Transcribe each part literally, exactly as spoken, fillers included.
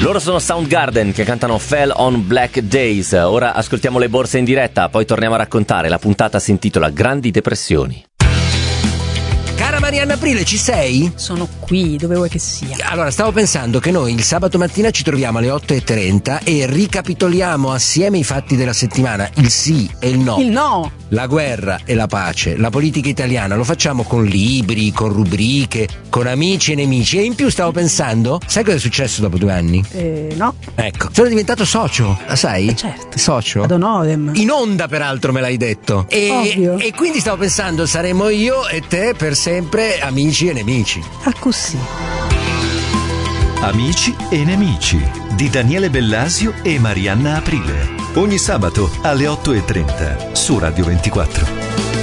Loro sono Soundgarden che cantano Fell on Black Days. Ora ascoltiamo le borse in diretta, poi torniamo a raccontare. La puntata si intitola Grandi depressioni. Cara Marianna Aprile, ci sei? Sono qui, dove vuoi che sia? Allora, stavo pensando che noi il sabato mattina ci troviamo alle otto e trenta e ricapitoliamo assieme i fatti della settimana, il sì e il no. Il no! La guerra e la pace, la politica italiana, lo facciamo con libri, con rubriche, con amici e nemici. E in più stavo pensando, sai cosa è successo dopo due anni? Eh, no. Ecco, sono diventato socio, la sai? Eh, certo. Socio? Ad onodem. In onda, peraltro, me l'hai detto. E, Ovvio. e quindi stavo pensando, saremo io e te per sempre amici e nemici. Ah, così. Amici e nemici di Daniele Bellasio e Marianna Aprile. Ogni sabato alle otto e trenta su Radio ventiquattro.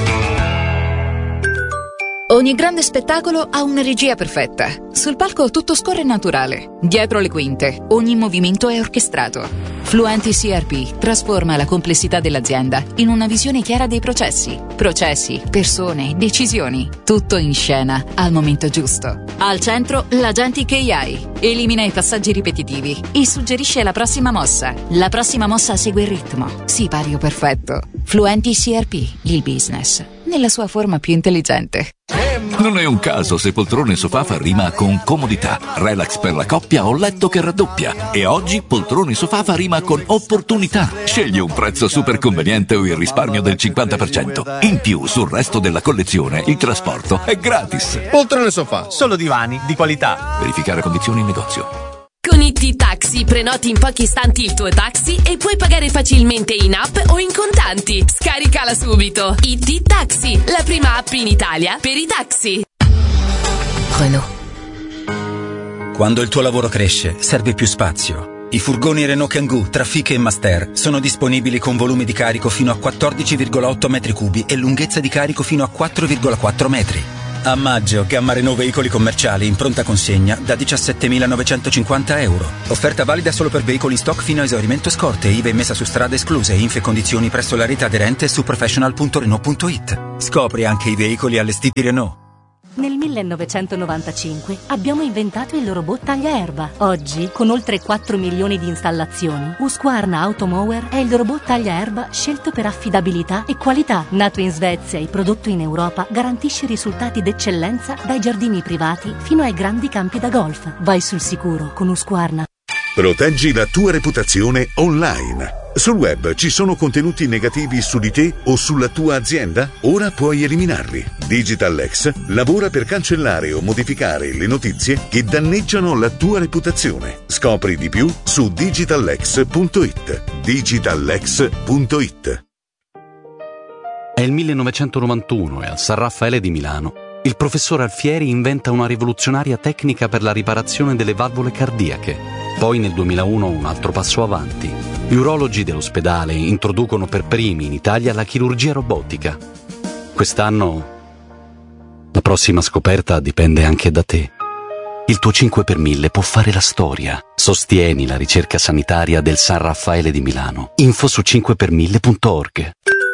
Ogni grande spettacolo ha una regia perfetta. Sul palco tutto scorre naturale. Dietro le quinte, ogni movimento è orchestrato. Fluenti C R P trasforma la complessità dell'azienda in una visione chiara dei processi. Processi, persone, decisioni. Tutto in scena, al momento giusto. Al centro, l'Agentic A I. Elimina i passaggi ripetitivi e suggerisce la prossima mossa. La prossima mossa segue il ritmo. Sipario perfetto. Fluenti C R P, il business, nella sua forma più intelligente. Non è un caso se poltrone sofà fa rima con comodità, relax per la coppia o letto che raddoppia. E oggi poltrone sofà fa rima con opportunità. Scegli un prezzo super conveniente o il risparmio del cinquanta per cento. In più, sul resto della collezione, il trasporto è gratis. Poltrone sofà, solo divani di qualità. Verificare condizioni in negozio. Con I T Taxi prenoti in pochi istanti il tuo taxi e puoi pagare facilmente in app o in contanti. Scaricala subito. I T Taxi, la prima app in Italia per i taxi. Renault. Quando il tuo lavoro cresce, serve più spazio. I furgoni Renault Kangoo, Trafic e Master sono disponibili con volume di carico fino a quattordici virgola otto metri cubi e lunghezza di carico fino a quattro virgola quattro metri. A maggio, gamma Renault veicoli commerciali in pronta consegna da diciassettemilanovecentocinquanta euro. Offerta valida solo per veicoli in stock fino a esaurimento scorte, I V A e messa su strada escluse, info e condizioni presso la rete aderente su professional punto renault punto it. Scopri anche i veicoli allestiti Renault. Nel millenovecentonovantacinque abbiamo inventato il robot tagliaerba. Oggi, con oltre quattro milioni di installazioni, Husqvarna Automower è il robot tagliaerba scelto per affidabilità e qualità. Nato in Svezia e prodotto in Europa, garantisce risultati d'eccellenza dai giardini privati fino ai grandi campi da golf. Vai sul sicuro con Husqvarna. Proteggi la tua reputazione online. Sul web ci sono contenuti negativi su di te o sulla tua azienda? Ora puoi eliminarli. DigitalX lavora per cancellare o modificare le notizie che danneggiano la tua reputazione. Scopri di più su digitalx punto it. digitalx punto it. È il millenovecentonovantuno e al San Raffaele di Milano il professor Alfieri inventa una rivoluzionaria tecnica per la riparazione delle valvole cardiache. Poi nel duemilauno un altro passo avanti. Gli urologi dell'ospedale introducono per primi in Italia la chirurgia robotica. Quest'anno la prossima scoperta dipende anche da te. Il tuo cinque per mille può fare la storia. Sostieni la ricerca sanitaria del San Raffaele di Milano. Info su cinque per mille punto org.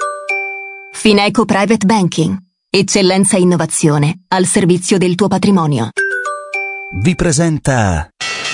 Fineco Private Banking. Eccellenza e innovazione al servizio del tuo patrimonio. Vi presenta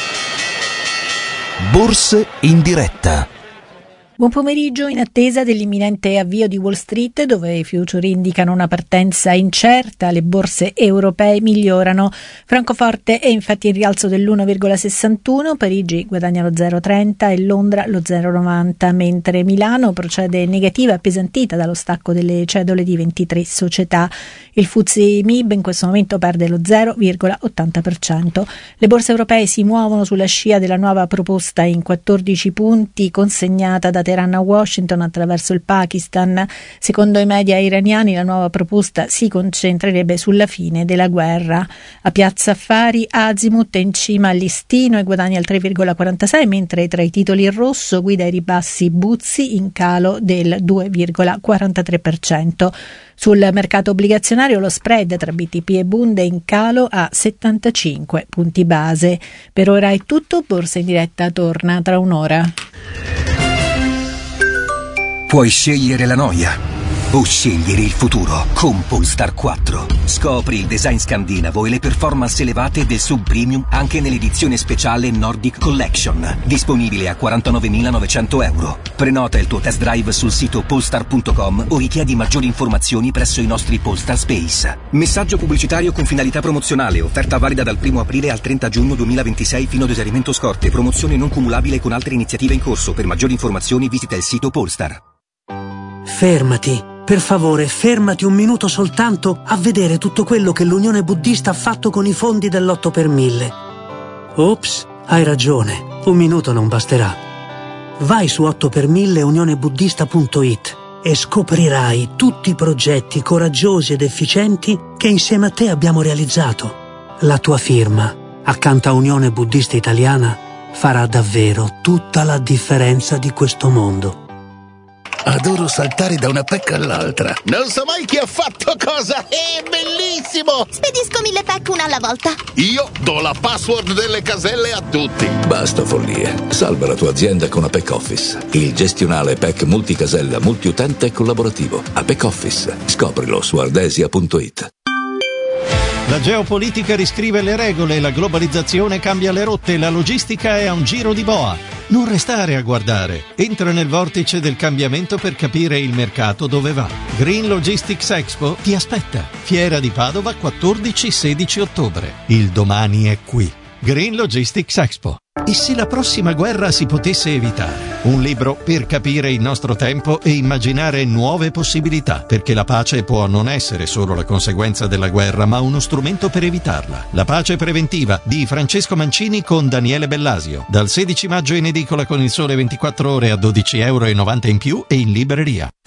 Borse in diretta. Buon pomeriggio. In attesa dell'imminente avvio di Wall Street, dove i future indicano una partenza incerta, le borse europee migliorano. Francoforte è infatti in rialzo dell'uno virgola sessantuno, Parigi guadagna lo zero virgola trenta e Londra lo zero virgola novanta, mentre Milano procede negativa, appesantita dallo stacco delle cedole di ventitré società. Il F T S E M I B in questo momento perde lo zero virgola ottanta per cento. Le borse europee si muovono sulla scia della nuova proposta in quattordici punti consegnata da Teheran a Washington attraverso il Pakistan. Secondo i media iraniani la nuova proposta si concentrerebbe sulla fine della guerra. A Piazza Affari Azimut è in cima al listino e guadagna il tre virgola quarantasei, mentre tra i titoli in rosso guida i ribassi Buzzi in calo del due virgola quarantatré per cento. Sul mercato obbligazionario lo spread tra B T P e Bund è in calo a settantacinque punti base. Per ora è tutto, Borsa in diretta torna tra un'ora. Puoi scegliere la noia, o scegliere il futuro con Polestar quattro. Scopri il design scandinavo e le performance elevate del sub premium anche nell'edizione speciale Nordic Collection, disponibile a quarantanovemilanovecento euro. Prenota il tuo test drive sul sito polestar punto com o richiedi maggiori informazioni presso i nostri Polestar Space. Messaggio pubblicitario con finalità promozionale, offerta valida dal primo aprile al trenta giugno duemilaventisei fino ad esaurimento scorte, promozione non cumulabile con altre iniziative in corso. Per maggiori informazioni visita il sito Polestar. Fermati, per favore, fermati un minuto soltanto a vedere tutto quello che l'Unione Buddista ha fatto con i fondi dell'otto per mille. Ops, hai ragione, un minuto non basterà. Vai su otto per mille unione buddista punto it e scoprirai tutti i progetti coraggiosi ed efficienti che insieme a te abbiamo realizzato. La tua firma, accanto a Unione Buddista Italiana, farà davvero tutta la differenza di questo mondo. Adoro saltare da una pecca all'altra. Non so mai chi ha fatto cosa. È bellissimo. Spedisco mille pack una alla volta. Io do la password delle caselle a tutti. Basta follie. Salva la tua azienda con Apex Office. Il gestionale P E C multicasella, multiutente e collaborativo. Apex Office. Scoprilo su ardesia punto it. La geopolitica riscrive le regole, la globalizzazione cambia le rotte, la logistica è a un giro di boa. Non restare a guardare. Entra nel vortice del cambiamento per capire il mercato dove va. Green Logistics Expo ti aspetta. Fiera di Padova quattordici sedici ottobre. Il domani è qui. Green Logistics Expo. E se la prossima guerra si potesse evitare? Un libro per capire il nostro tempo e immaginare nuove possibilità, perché la pace può non essere solo la conseguenza della guerra, ma uno strumento per evitarla. La pace preventiva di Francesco Mancini con Daniele Bellasio. Dal sedici maggio in edicola con Il Sole ventiquattro Ore a dodici euro e novanta in più e in libreria.